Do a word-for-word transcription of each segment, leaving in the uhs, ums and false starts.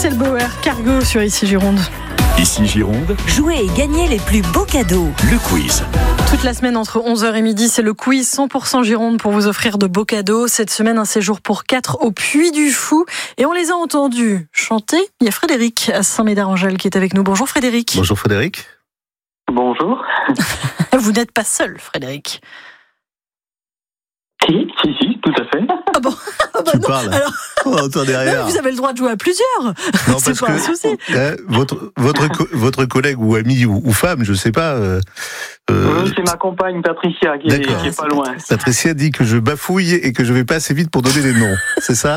Axel Bauer, Cargo sur Ici Gironde. Ici Gironde, jouez et gagnez les plus beaux cadeaux. Le quiz. Toute la semaine entre onze heures et midi, c'est le quiz cent pour cent Gironde pour vous offrir de beaux cadeaux. Cette semaine, un séjour pour quatre au Puy du Fou. Et on les a entendus chanter. Il y a Frédéric à Saint-Médard-en-Jalles qui est avec nous. Bonjour Frédéric. Bonjour Frédéric. Bonjour. Vous n'êtes pas seul, Frédéric. Si, si, si, tout à fait. Ah bon ah bah Tu non. parles. Alors, Oh, attends derrière. non, vous avez le droit de jouer à plusieurs. Non, C'est parce pas que un souci. hein, votre votre co- votre collègue ou ami ou, ou femme, je sais pas. Euh, euh, Oui, c'est ma compagne Patricia qui est, D'accord. qui est pas loin. Patricia dit que je bafouille et que je vais pas assez vite pour donner les noms. C'est ça?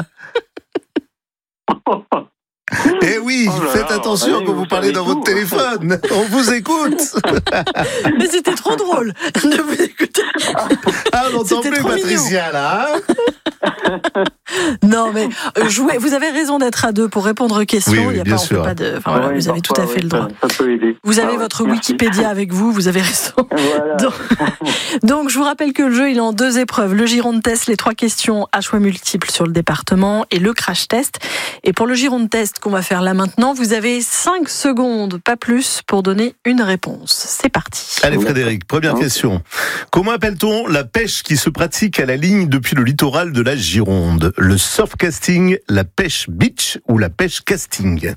Eh oui, Oh là faites là, attention allez, quand vous vous parlez savez dans tout. votre téléphone. On vous écoute. Mais c'était trop drôle de vous écouter. Ah, on n'entend C'était plus trop Patricia là. Hein. Non, mais euh, jouez. Vous avez raison d'être à deux pour répondre aux questions. Oui, oui, Il y a bien pas, on fait sûr. pas de. Enfin, voilà, Ouais, vous avez tout à parfois, fait ouais, le droit. Ça, ça peut aider. Vous avez Ah ouais, votre merci. Wikipédia avec vous. Vous avez raison. Voilà. Donc, donc, je vous rappelle que le jeu, il est en deux épreuves. Le Gironde Test, les trois questions à choix multiples sur le département et le Crash Test. Et pour le Gironde Test qu'on va faire là maintenant, vous avez cinq secondes, pas plus, pour donner une réponse. C'est parti. Allez Frédéric, première question. Comment appelle-t-on la pêche qui se pratique à la ligne depuis le littoral de la Gironde? Le surfcasting, la pêche beach ou la pêche casting?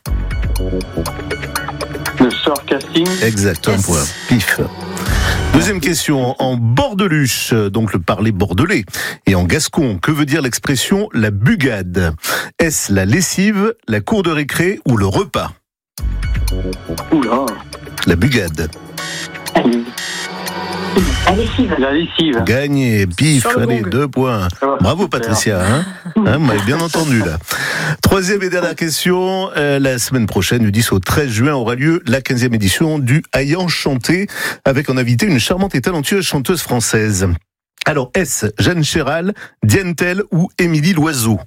Le surfcasting. Exact, un Yes. point. Pif. Deuxième question. En bordeluche, donc le parler bordelais, et en gascon, que veut dire l'expression la bugade? Est-ce la lessive, la cour de récré ou le repas? Oula. La bugade. La lessive. La lessive. Gagné, pif, Sur le allez, gong. deux points. Ah, Bravo super. Patricia, hein, hein vous m'avez bien entendu là. Troisième et dernière question, euh, la semaine prochaine, du dix au treize juin, aura lieu la quinzième édition du Haillan Chanté, avec en invité une charmante et talentueuse chanteuse française. Alors, est-ce Jeanne Chéral, Diane Tell ou Émilie Loiseau?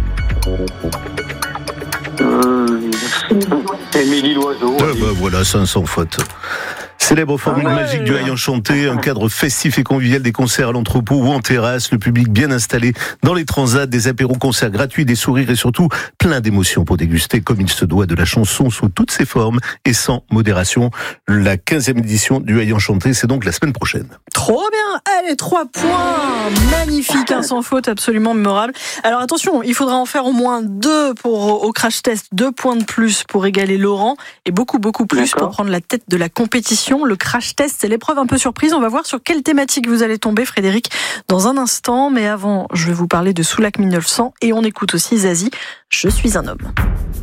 Euh, Émilie Loiseau. Ah allez. bah voilà, ça sans faute. Célèbre formule Ah ouais. magique du Haillan Chanté, un cadre festif et convivial, des concerts à l'entrepôt ou en terrasse, le public bien installé dans les transats, des apéros concerts gratuits, des sourires et surtout plein d'émotions pour déguster comme il se doit de la chanson sous toutes ses formes et sans modération. La quinzième édition du Haillan Chanté, c'est donc la semaine prochaine. Trop bien. Allez, trois points. Magnifique, hein, sans faute, absolument mémorable. Alors attention, il faudra en faire au moins deux pour au Crash Test, deux points de plus pour égaler Laurent et beaucoup, beaucoup plus D'accord. pour prendre la tête de la compétition. Le Crash Test, c'est l'épreuve un peu surprise. On va voir sur quelle thématique vous allez tomber, Frédéric, dans un instant. Mais avant, je vais vous parler de Soulac mille neuf cents et on écoute aussi Zazie, Je suis un homme.